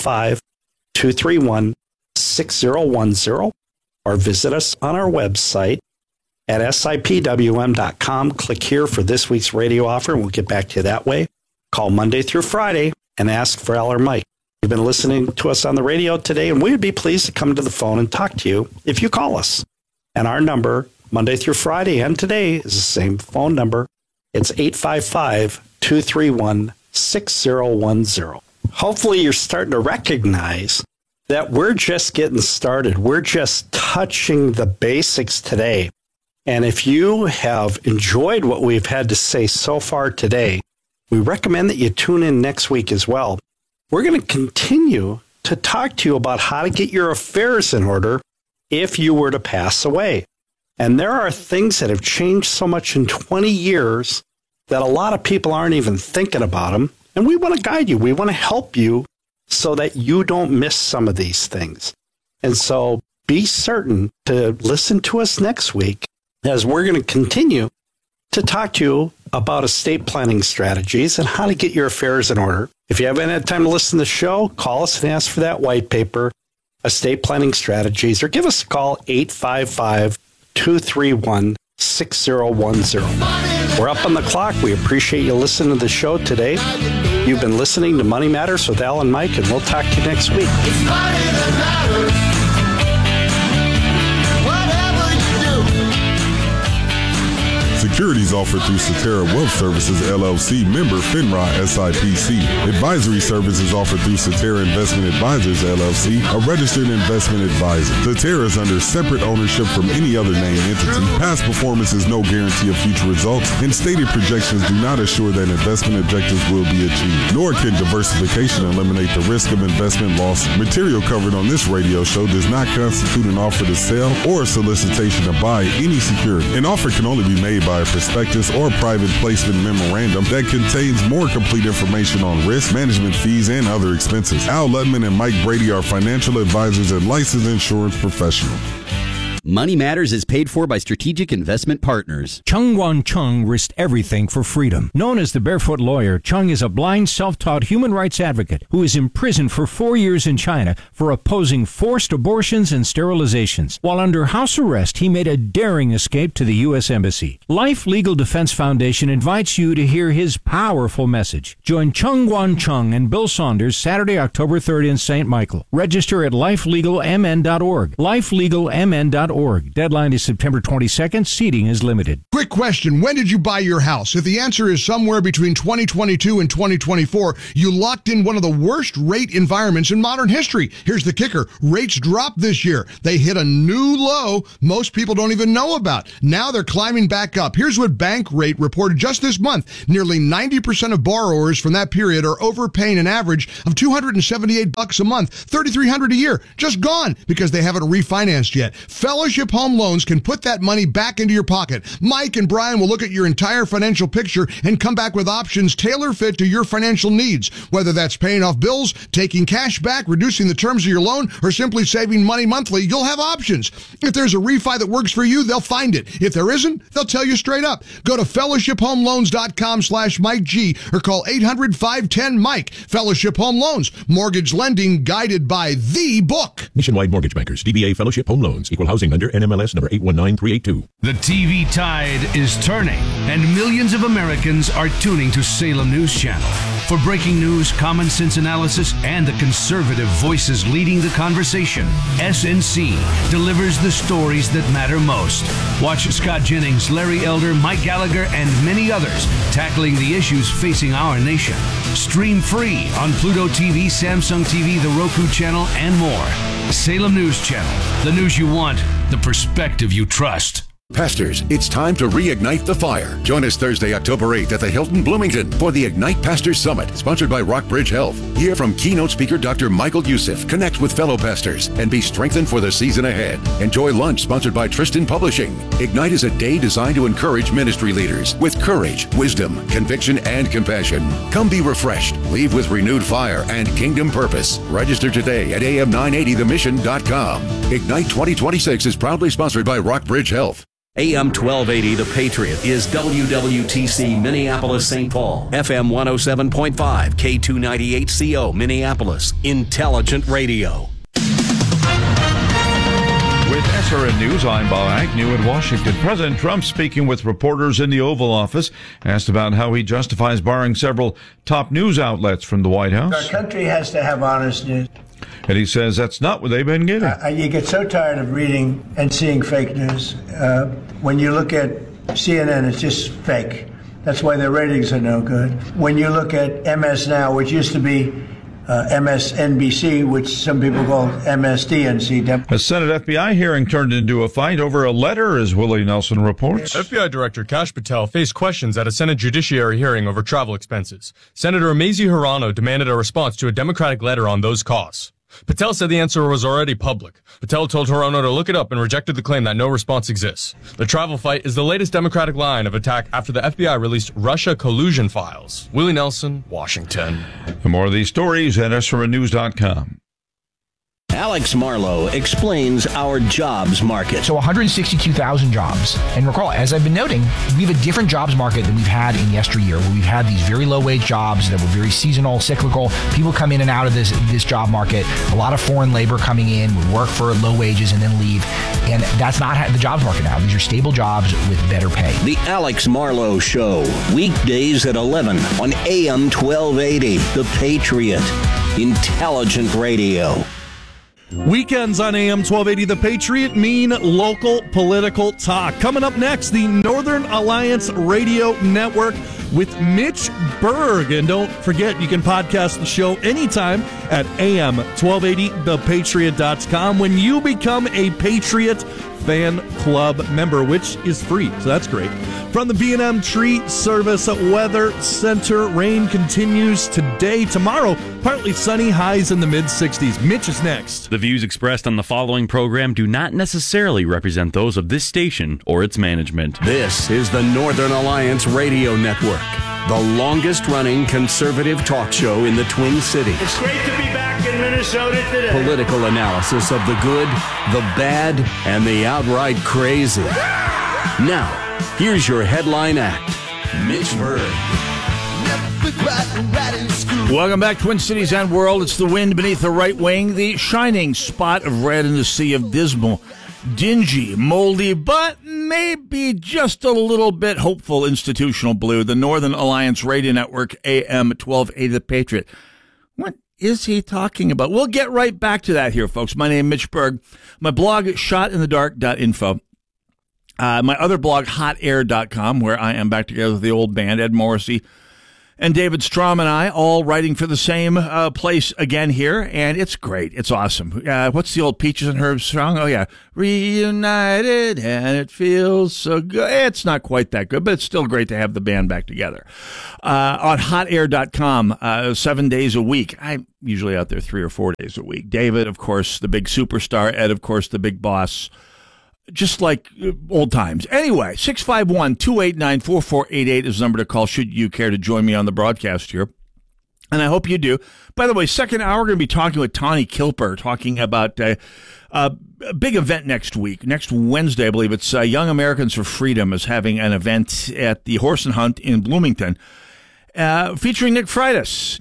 855-231-6010 or visit us on our website at sipwm.com. Click here for this week's radio offer, and we'll get back to you that way. Call Monday through Friday and ask for Al or Mike. You've been listening to us on the radio today, and we would be pleased to come to the phone and talk to you if you call us. And our number, Monday through Friday and today, is the same phone number. It's 855-231-6010. Hopefully you're starting to recognize that we're just getting started. We're just touching the basics today. And if you have enjoyed what we've had to say so far today, we recommend that you tune in next week as well. We're going to continue to talk to you about how to get your affairs in order if you were to pass away. And there are things that have changed so much in 20 years that a lot of people aren't even thinking about them. And we want to guide you. We want to help you so that you don't miss some of these things. And so be certain to listen to us next week, as we're going to continue to talk to you about estate planning strategies and how to get your affairs in order. If you haven't had time to listen to the show, call us and ask for that white paper, Estate Planning Strategies, or give us a call, 855-231-6010. We're up on the clock. We appreciate you listening to the show today. You've been listening to Money Matters with Al and Mike, and we'll talk to you next week. It's money that matters. Securities offered through Cetera Wealth Services, LLC, member FINRA SIPC. Advisory services offered through Cetera Investment Advisors, LLC, a registered investment advisor. Cetera is under separate ownership from any other named entity. Past performance is no guarantee of future results, and stated projections do not assure that investment objectives will be achieved, nor can diversification eliminate the risk of investment loss. Material covered on this radio show does not constitute an offer to sell or a solicitation to buy any security. An offer can only be made by a prospectus or private placement memorandum that contains more complete information on risk, management fees, and other expenses. Al Ludman and Mike Brady are financial advisors and licensed insurance professionals. Money Matters is paid for by Strategic Investment Partners. Chung Wan Chung risked everything for freedom. Known as the Barefoot Lawyer, Chung is a blind, self-taught human rights advocate who is imprisoned for 4 years in China for opposing forced abortions and sterilizations. While under house arrest, he made a daring escape to the U.S. Embassy. Life Legal Defense Foundation invites you to hear his powerful message. Join Chung Wan Chung and Bill Saunders Saturday, October 3rd in St. Michael. Register at lifelegalmn.org. lifelegalmn.org. patriotsummit.org. Deadline is September 22nd. Seating is limited. Quick question. When did you buy your house? If the answer is somewhere between 2022 and 2024, you locked in one of the worst rate environments in modern history. Here's the kicker. Rates dropped this year. They hit a new low most people don't even know about. Now they're climbing back up. Here's what Bankrate reported just this month. Nearly 90% of borrowers from that period are overpaying an average of $278 a month, $3,300 a year, just gone because they haven't refinanced yet. Fellowship Home Loans can put that money back into your pocket. Mike and Brian will look at your entire financial picture and come back with options tailor-fit to your financial needs, whether that's paying off bills, taking cash back, reducing the terms of your loan, or simply saving money monthly. You'll have options. If there's a refi that works for you, they'll find it. If there isn't, they'll tell you straight up. Go to fellowshiphomeloans.com/Mike G or call 800-510-MIKE. Fellowship Home Loans. Mortgage lending guided by the book. Nationwide Mortgage Bankers, DBA Fellowship Home Loans, Equal Housing Lender, NMLS number 819382. The TV tide is turning, and millions of Americans are tuning to Salem News Channel. For breaking news, common sense analysis, and the conservative voices leading the conversation, SNC delivers the stories that matter most. Watch Scott Jennings, Larry Elder, Mike Gallagher, and many others tackling the issues facing our nation. Stream free on Pluto TV, Samsung TV, the Roku channel, and more. Salem News Channel. The news you want, the perspective you trust. Pastors, it's time to reignite the fire. Join us Thursday, October 8th at the Hilton Bloomington for the Ignite Pastors Summit, sponsored by Rockbridge Health. Hear from keynote speaker Dr. Michael Youssef, connect with fellow pastors, and be strengthened for the season ahead. Enjoy lunch sponsored by Tristan Publishing. Ignite is a day designed to encourage ministry leaders with courage, wisdom, conviction, and compassion. Come be refreshed, leave with renewed fire and kingdom purpose. Register today at am980themission.com. Ignite 2026 is proudly sponsored by Rockbridge Health. AM 1280, The Patriot, is WWTC Minneapolis, St. Paul. FM 107.5, K298CO, Minneapolis. Intelligent radio. With SRN News, I'm Bob Agnew in Washington. President Trump speaking with reporters in the Oval Office, asked about how he justifies barring several top news outlets from the White House. Our country has to have honest news. And he says that's not what they've been getting. You get so tired of reading and seeing fake news. When you look at CNN, it's just fake. That's why their ratings are no good. When you look at MS Now, which used to be MSNBC, which some people call MSDNC. A Senate FBI hearing turned into a fight over a letter, as Willie Nelson reports. FBI Director Kash Patel faced questions at a Senate Judiciary hearing over travel expenses. Senator Mazie Hirono demanded a response to a Democratic letter on those costs. Patel said the answer was already public. Patel told Hirono to look it up and rejected the claim that no response exists. The travel fight is the latest Democratic line of attack after the FBI released Russia collusion files. Willie Nelson, Washington. For more of these stories at SRNnews.com. Alex Marlowe explains our jobs market. So 162,000 jobs. And recall, as I've been noting, we have a different jobs market than we've had in yesteryear, where we've had these very low-wage jobs that were very seasonal, cyclical. People come in and out of this job market. A lot of foreign labor coming in, would work for low wages and then leave. And that's not the jobs market now. These are stable jobs with better pay. The Alex Marlowe Show, weekdays at 11 on AM 1280. The Patriot. Intelligent radio. Weekends on AM 1280 The Patriot mean local political talk. Coming up next, the Northern Alliance Radio Network with Mitch Berg. And don't forget, you can podcast the show anytime at am1280thepatriot.com when you become a Patriot Fan Club member, which is free, so that's great. From the B&M Tree Service Weather Center, rain continues today. Tomorrow, partly sunny, highs in the mid-60s. Mitch is next. The views expressed on the following program do not necessarily represent those of this station or its management. This is the Northern Alliance Radio Network, the longest-running conservative talk show in the Twin Cities. It's great to be back in Minnesota today. Political analysis of the good, the bad, and the outright crazy. Now, here's your headline act, Mitch Berg. Welcome back, Twin Cities and world. It's the wind beneath the right wing, the shining spot of red in the sea of dismal, dingy, moldy, but maybe just a little bit hopeful institutional blue. The Northern Alliance Radio Network, AM 1280 The Patriot. What is he talking about? We'll get right back to that here, folks. My name is Mitch Berg. My blog, shotinthedark.info. My other blog, hotair.com, where I am back together with the old band, Ed Morrissey and David Strom and I, all writing for the same place again here, and it's great. It's awesome. What's the old Peaches and Herb song? Oh, yeah. Reunited, and it feels so good. It's not quite that good, but it's still great to have the band back together. On hotair.com, 7 days a week. I'm usually out there 3 or 4 days a week. David, of course, the big superstar. Ed, of course, the big boss. Just like old times. Anyway, 651-289-4488 is the number to call should you care to join me on the broadcast here. And I hope you do. By the way, second hour, we're going to be talking with Tawny Kilper, talking about a big event next week. Next Wednesday, I believe it's Young Americans for Freedom is having an event at the Horse and Hunt in Bloomington. Featuring Nick Freitas.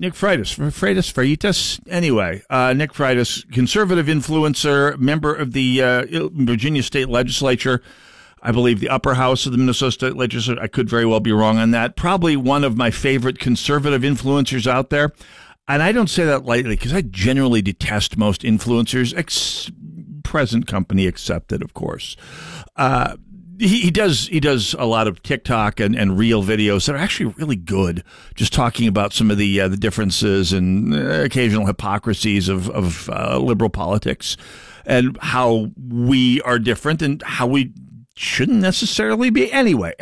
Anyway, Nick Freitas, conservative influencer, member of the Virginia State Legislature, I believe the upper house of the Minnesota State Legislature. I could very well be wrong on that. Probably one of my favorite conservative influencers out there. And I don't say that lightly because I generally detest most influencers, present company accepted, of course. He does a lot of TikTok and reel videos that are actually really good, just talking about some of the differences and occasional hypocrisies of liberal politics and how we are different and how we shouldn't necessarily be. Anyway,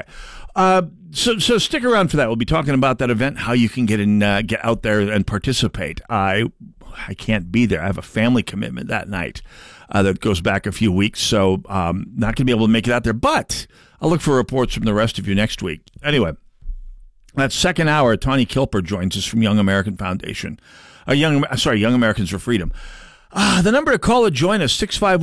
so stick around for that. We'll be talking about that event, how you can get out there and participate. I can't be there. I have a family commitment that night. That goes back a few weeks, so not going to be able to make it out there, but I'll look for reports from the rest of you next week. Anyway, that second hour, Tawny Kilper joins us from Young American Foundation. Young Americans for Freedom. The number to call to join us,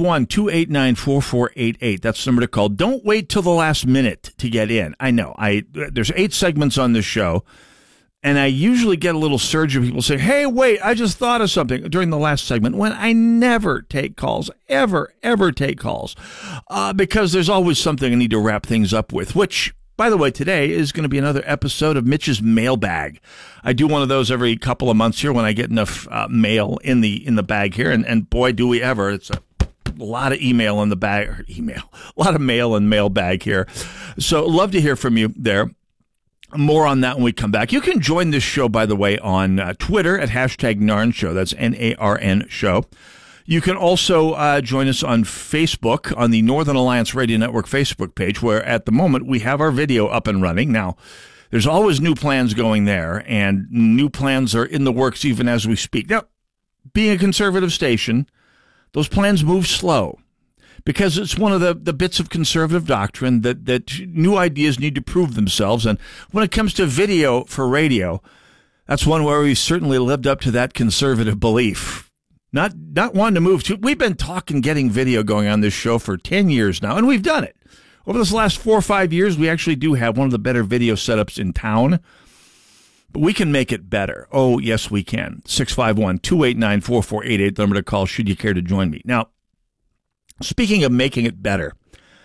651-289-4488. That's the number to call. Don't wait till the last minute to get in. I know. There's 8 segments on this show. And I usually get a little surge of people saying, hey, wait, I just thought of something during the last segment, when I never take calls, ever take calls, because there's always something I need to wrap things up with, which, by the way, today is going to be another episode of Mitch's Mailbag. I do one of those every couple of months here when I get enough mail in the bag here, and boy, do we ever. It's a lot of email in the bag, a lot of mail and mailbag here. So love to hear from you there. More on that when we come back. You can join this show, by the way, on Twitter at #NARN Show. That's NARN Show. You can also join us on Facebook, on the Northern Alliance Radio Network Facebook page, where at the moment we have our video up and running. Now, there's always new plans going there, and new plans are in the works even as we speak. Now, being a conservative station, those plans move slow, because it's one of the bits of conservative doctrine that new ideas need to prove themselves. And when it comes to video for radio, that's one where we certainly lived up to that conservative belief. Not wanting to move to. We've been talking getting video going on this show for 10 years now, and we've done it. Over this last 4 or 5 years, we actually do have one of the better video setups in town. But we can make it better. Oh, yes, we can. 651-289-4488, the number to call should you care to join me. Now, speaking of making it better,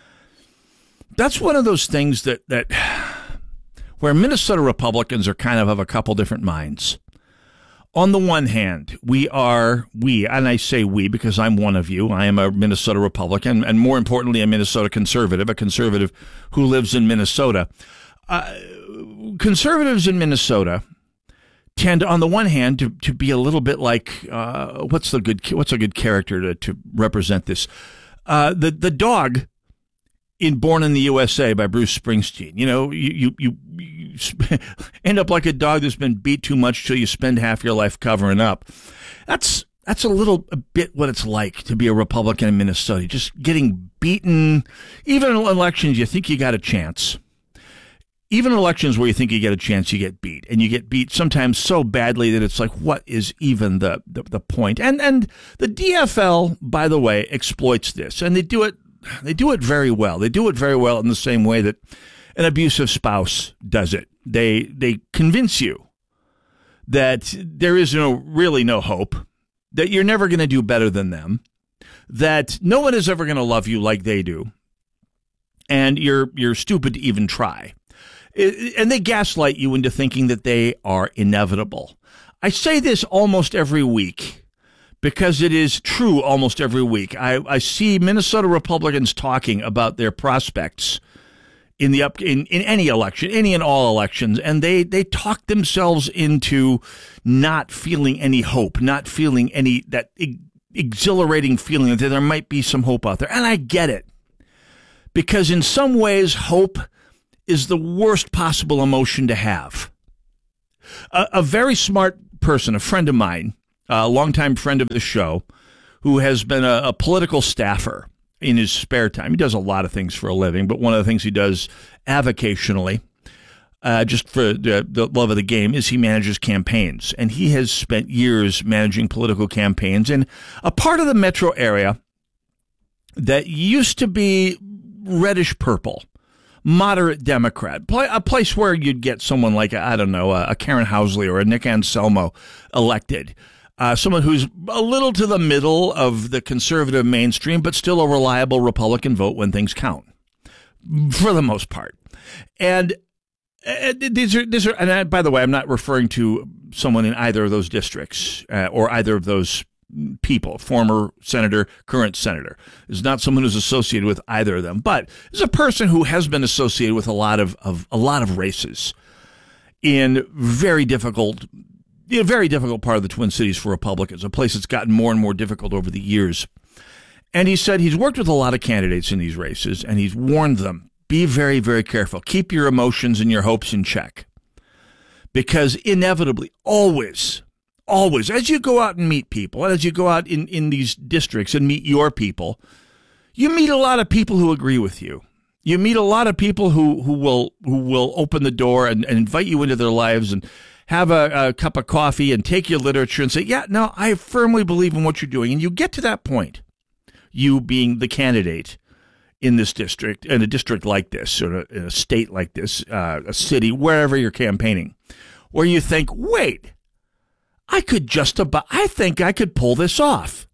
that's one of those things that where Minnesota Republicans are kind of a couple different minds. On the one hand, we, and I say we because I'm one of you. I am a Minnesota Republican, and more importantly, a Minnesota conservative, a conservative who lives in Minnesota. Conservatives in Minnesota tend, on the one hand, to be a little bit like what's a good character to represent this? The dog in Born in the USA by Bruce Springsteen. You know, you end up like a dog that's been beat too much till you spend half your life covering up. That's a bit what it's like to be a Republican in Minnesota. Just getting beaten. Even in elections, you think you got a chance. Even in elections where you think you get a chance, you get beat. And you get beat sometimes so badly that it's like, what is even the point? And the DFL, by the way, exploits this. And they do it very well. They do it very well in the same way that an abusive spouse does it. They convince you that there is really no hope, that you're never going to do better than them, that no one is ever going to love you like they do, and you're stupid to even try. And they gaslight you into thinking that they are inevitable. I say this almost every week because it is true almost every week. I see Minnesota Republicans talking about their prospects in any election, any and all elections, and they talk themselves into not feeling any hope, not feeling any that exhilarating feeling that there might be some hope out there. And I get it, because in some ways, hope is the worst possible emotion to have. A very smart person, a friend of mine, a longtime friend of the show, who has been a political staffer in his spare time. He does a lot of things for a living, but one of the things he does avocationally, just for the love of the game, is he manages campaigns. And he has spent years managing political campaigns in a part of the metro area that used to be reddish purple, moderate Democrat, a place where you'd get someone like, a Karen Housley or a Nick Anselmo elected. Someone who's a little to the middle of the conservative mainstream, but still a reliable Republican vote when things count, for the most part. And these are, and by the way, I'm not referring to someone in either of those districts or either of those people, former senator, current senator. Is not someone who's associated with either of them, but is a person who has been associated with a lot of races in very difficult part of the Twin Cities for Republicans, a place that's gotten more and more difficult over the years. And he said he's worked with a lot of candidates in these races, and he's warned them, be very, very careful. Keep your emotions and your hopes in check. Because inevitably, always, as you go out and meet people, and as you go out in these districts and meet your people, you meet a lot of people who agree with you. You meet a lot of people who will open the door and invite you into their lives and have a cup of coffee and take your literature and say, yeah, no, I firmly believe in what you're doing. And you get to that point, you being the candidate in this district, in a district like this, or in a state like this, a city, wherever you're campaigning, where you think, wait, I think I could pull this off.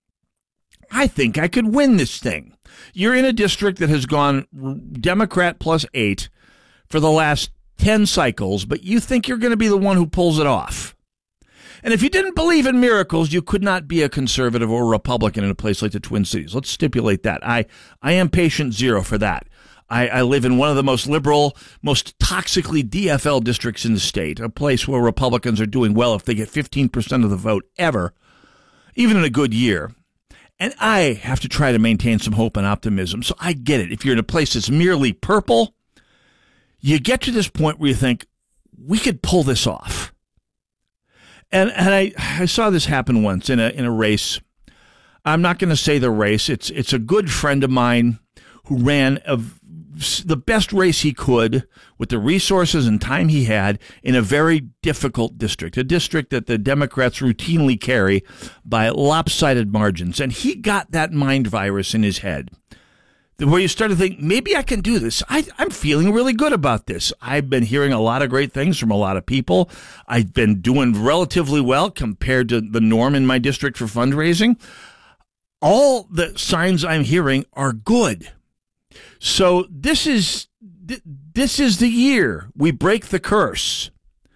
I think I could win this thing. You're in a district that has gone Democrat +8 for the last 10 cycles, but you think you're going to be the one who pulls it off. And if you didn't believe in miracles, you could not be a conservative or a Republican in a place like the Twin Cities. Let's stipulate that. I am patient zero for that. I live in one of the most liberal, most toxically DFL districts in the state, a place where Republicans are doing well if they get 15% of the vote ever, even in a good year. And I have to try to maintain some hope and optimism. So I get it. If you're in a place that's merely purple, you get to this point where you think, we could pull this off. And I saw this happen once in a race. I'm not going to say the race. It's a good friend of mine who ran the best race he could with the resources and time he had in a very difficult district, a district that the Democrats routinely carry by lopsided margins. And he got that mind virus in his head, where you start to think, maybe I can do this. I'm feeling really good about this. I've been hearing a lot of great things from a lot of people. I've been doing relatively well compared to the norm in my district for fundraising. All the signs I'm hearing are good. So this is the year we break the curse.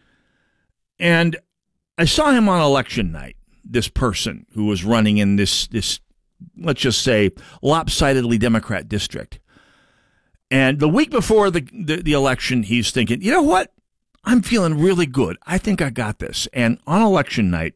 And I saw him on election night, this person who was running in this let's just say, lopsidedly Democrat district. And the week before the election, he's thinking, you know what? I'm feeling really good. I think I got this. And on election night,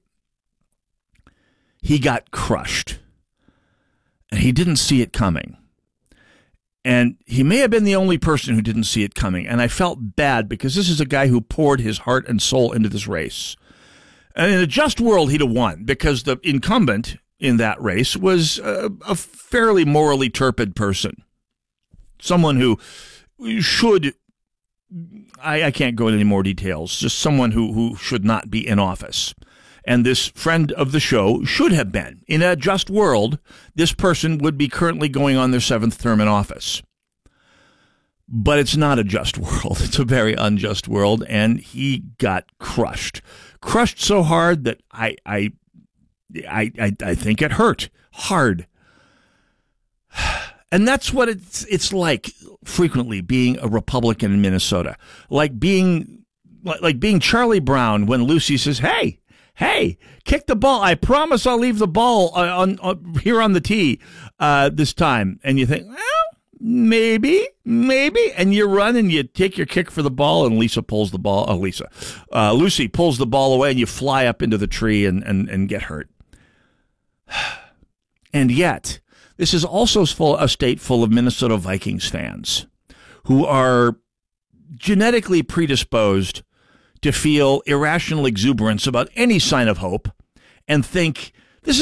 he got crushed. And he didn't see it coming. And he may have been the only person who didn't see it coming. And I felt bad because this is a guy who poured his heart and soul into this race. And in a just world, he'd have won because the incumbent in that race was a fairly morally turpid person. Someone who should, I can't go into any more details, just someone who should not be in office. And this friend of the show should have been. In a just world, this person would be currently going on their 7th term in office. But it's not a just world. It's a very unjust world, and he got crushed. Crushed so hard that I think it hurt hard. And that's what it's like frequently being a Republican in Minnesota. Like being like being Charlie Brown when Lucy says, hey, kick the ball. I promise I'll leave the ball here on the tee this time. And you think, well, maybe. And you run and you take your kick for the ball, and Lucy pulls the ball away, and you fly up into the tree and get hurt. And yet, this is also a state full of Minnesota Vikings fans who are genetically predisposed to feel irrational exuberance about any sign of hope and think